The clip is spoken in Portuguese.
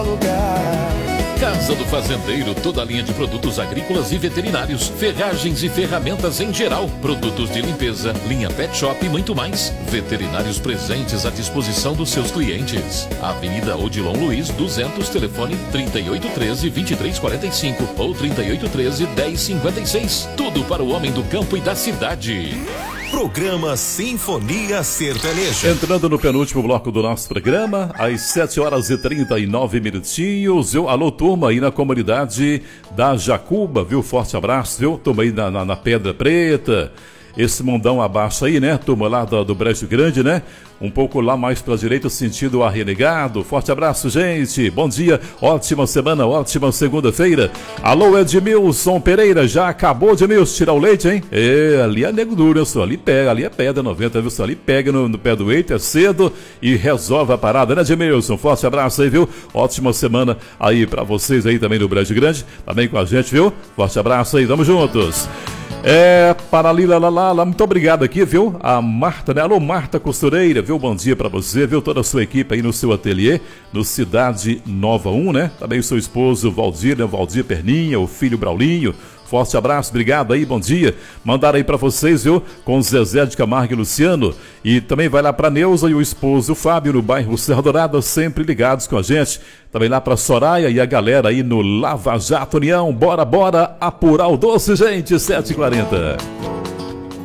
Casa do Fazendeiro, toda a linha de produtos agrícolas e veterinários, ferragens e ferramentas em geral, produtos de limpeza, linha pet shop e muito mais. Veterinários presentes à disposição dos seus clientes. Avenida Odilon Luiz, 200, telefone 3813-2345 ou 3813-1056. Tudo para o homem do campo e da cidade. Programa Sinfonia Sertaneja. Entrando no penúltimo bloco do nosso programa, às 7h39. Alô, turma aí na comunidade da Jacuba, viu? Forte abraço, viu? Turma aí na Pedra Preta. Esse mundão abaixo aí, né? Turma lá do Brejo Grande, né? Um pouco lá mais pra direita, sentido a Renegado. Forte abraço, gente. Bom dia, ótima semana, ótima segunda-feira. Alô, Edmilson Pereira, já acabou, Edmilson, tirar o leite, hein? Ali é nego duro, né, só? Ali é pedra 90, viu? Só ali pega no pé do eito, é cedo e resolve a parada, né, Edmilson? Forte abraço aí, viu? Ótima semana aí pra vocês aí também do Brejo Grande, também com a gente, viu? Forte abraço aí, tamo juntos. Muito obrigado aqui, viu? A Marta, né? Alô, Marta Costureira, viu? Bom dia pra você, viu? Toda a sua equipe aí no seu ateliê, no Cidade Nova 1, né? Também o seu esposo Valdir, né? Valdir Perninha, o filho Braulinho. Forte abraço, obrigado aí, bom dia. Mandaram aí pra vocês, viu? Com Zezé de Camargo e Luciano. E também vai lá pra Neuza e o esposo Fábio, no bairro Serra Dourada, sempre ligados com a gente. Também lá pra Soraya e a galera aí no Lava Jato União. Bora apurar o doce, gente, 7h40.